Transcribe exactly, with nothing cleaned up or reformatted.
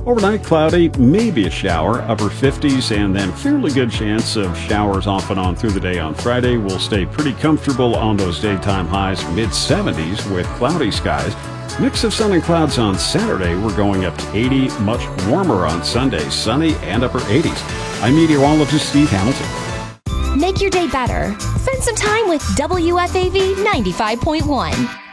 Overnight cloudy, maybe a shower, upper fifties, and then fairly good chance of showers off and on through the day on Friday. We'll stay pretty comfortable on those daytime highs, mid seventies with cloudy skies. Mix of sun and clouds on Saturday. We're going up to eighty, much warmer on Sunday, sunny and upper eighties. I'm meteorologist Steve Hamilton. Make your day better. Spend some time with W F A V ninety-five point one.